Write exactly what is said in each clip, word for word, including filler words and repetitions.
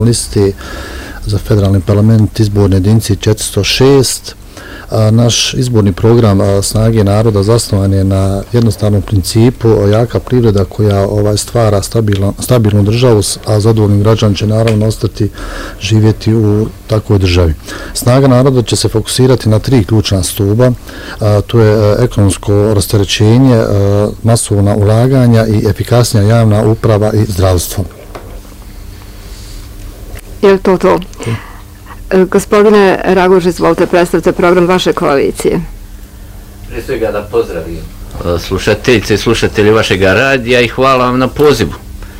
listi za federalni parlament izborne jedinice četiristo šest. Naš izborni program Snage naroda zasnovan je na jednostavnom principu jaka privreda koja ovaj stvara stabilno, stabilnu državu, a zadovoljni građani će naravno ostati živjeti u takvoj državi. Snaga naroda će se fokusirati na tri ključna stuba, a, to je ekonomsko rasterećenje, masovna ulaganja i efikasnija javna uprava i zdravstvo. Je li to to? Gospodine Raguž, izvolite, predstavite program vaše koalicije. Prije svega da pozdravim slušateljice i slušatelji vašeg radija i hvala vam na pozivu.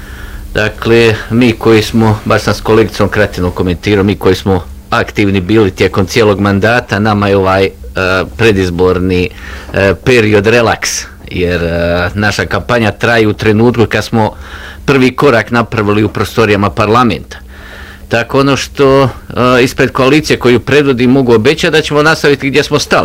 Dakle, mi koji smo, baš sam s kolegicom Kratinom komentirao, mi koji smo aktivni bili tijekom cijelog mandata, nama je ovaj uh, predizborni uh, period relaks, jer uh, naša kampanja traje u trenutku kad smo prvi korak napravili u prostorijama parlamenta. Tako ono što uh, ispred koalicije koju predvodi mogu obećati da ćemo nastaviti gdje smo stali.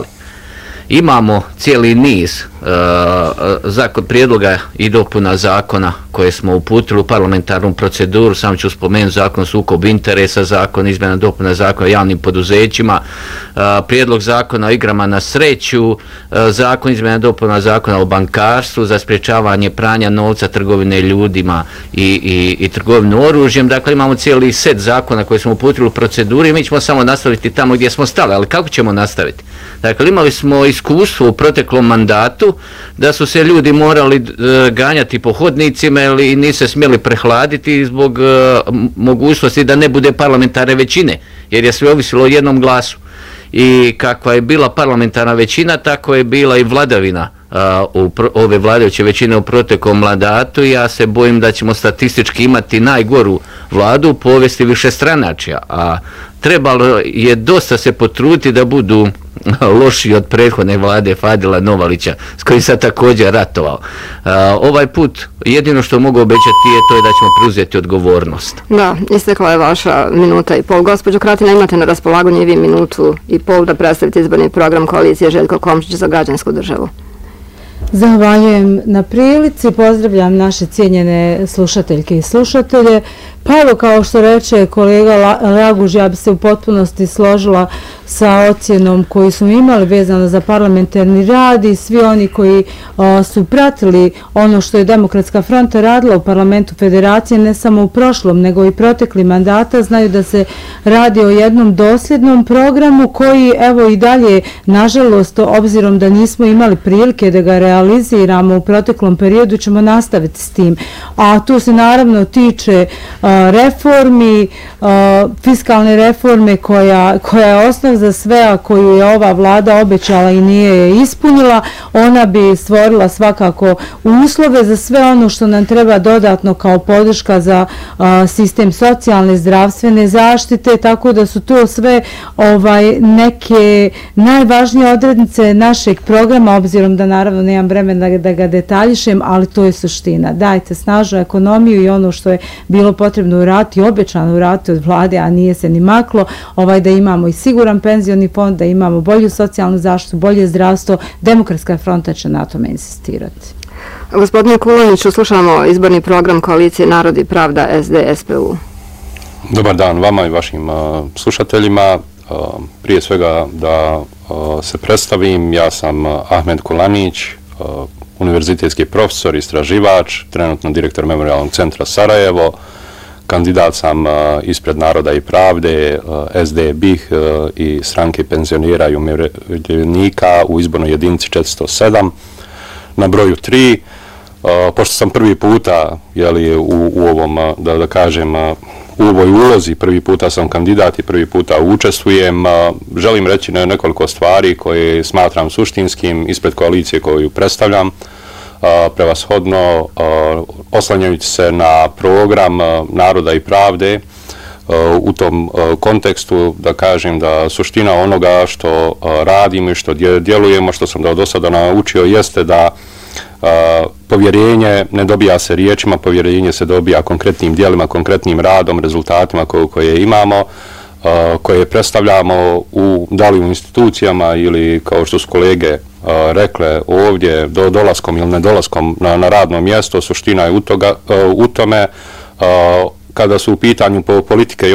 Imamo cijeli niz uh, zakon, prijedloga i dopuna zakona koje smo uputili u parlamentarnu proceduru. Samo ću spomenuti zakon o sukobu interesa, zakon izmjena dopuna zakona o javnim poduzećima, uh, prijedlog zakona o igrama na sreću, uh, zakon izmjena dopuna zakona o bankarstvu za sprječavanje pranja novca, trgovine ljudima i, i, i trgovinu oružjem. Dakle, imamo cijeli set zakona koje smo uputili u proceduru i mi ćemo samo nastaviti tamo gdje smo stali. Ali kako ćemo nastaviti? Dakle, imali smo iskustvo u proteklom mandatu da su se ljudi morali uh, ganjati po hodnicima ili nisu se smjeli prehladiti zbog uh, mogućnosti da ne bude parlamentarne većine, jer je sve ovisilo o jednom glasu. I kakva je bila parlamentarna većina, tako je bila i vladavina uh, u pro, ove vladajuće većine u proteklom mandatu. Ja se bojim da ćemo statistički imati najgoru vladu u povijesti višestranačja, a trebalo je dosta se potruditi da budu loši od prethodne vlade Fadila Novalića s kojim sam također ratovao. Uh, ovaj put jedino što mogu obećati je to je da ćemo preuzeti odgovornost. Da, istekla je vaša minuta i pol. Gospođo Kratina, imate na raspolaganju i vi minutu i pol da predstavite izborni program koalicije Željko Komšić za građansku državu. Zahvaljujem na prilici, pozdravljam naše cijenjene slušateljke i slušatelje. Pa evo, kao što reče kolega Raguž, ja bi se u potpunosti složila sa ocjenom koju smo imali vezano za parlamentarni rad i svi oni koji o, su pratili ono što je Demokratska fronta radila u parlamentu federacije, ne samo u prošlom nego i protekli mandata, znaju da se radi o jednom dosljednom programu koji evo i dalje, nažalost, obzirom da nismo imali prilike da ga realiziramo u proteklom periodu, ćemo nastaviti s tim. A tu se naravno tiče a, reformi, a, fiskalne reforme koja, koja je osnov za sve, a koju je ova vlada obećala i nije je ispunila. Ona bi stvorila svakako uslove za sve ono što nam treba dodatno kao podrška za a, sistem socijalne zdravstvene zaštite, tako da su to sve ovaj neke najvažnije odrednice našeg programa, obzirom da naravno nemam vremena da, da ga detaljišem, ali to je suština. Dajte snažnu ekonomiju i ono što je bilo potrebno uraditi, obećano uraditi od vlade, a nije se ni maklo, ovaj da imamo i siguran penzioni fond, da imamo bolju socijalnu zaštitu, bolje zdravstvo. Demokratska fronta će na tome insistirati. Gospodine Kuloniću, slušamo izborni program koalicije Narod i pravda S D S P U. Dobar dan vama i vašim uh, slušateljima. Uh, prije svega da uh, se predstavim, ja sam uh, Ahmed Kulanić, uh, univerzitetski profesor, istraživač, trenutno direktor Memorijalnog centra Sarajevo. Kandidat sam uh, ispred Naroda i pravde, uh, S D B I H uh, i stranke penzionera i umirovljenika u izbornoj jedinici četiristo sedam na broju tri. Uh, pošto sam prvi puta jeli, u, u ovom, uh, da, da kažem, uh, u ovoj ulozi, prvi puta sam kandidat i prvi puta učestvujem, uh, želim reći ne, nekoliko stvari koje smatram suštinskim ispred koalicije koju predstavljam. Uh, prevashodno uh, oslanjajući se na program uh, Naroda i pravde, uh, u tom uh, kontekstu da kažem da suština onoga što uh, radimo i što djelujemo, što sam da do sada naučio, jeste da uh, povjerenje ne dobija se riječima, povjerenje se dobija konkretnim djelima, konkretnim radom, rezultatima koje, koje imamo, uh, koje predstavljamo u, da li u institucijama ili kao što su kolege rekle ovdje, do dolaskom ili nedolaskom na, na radno mjesto. Suština je u, toga, u tome kada su u pitanju po politike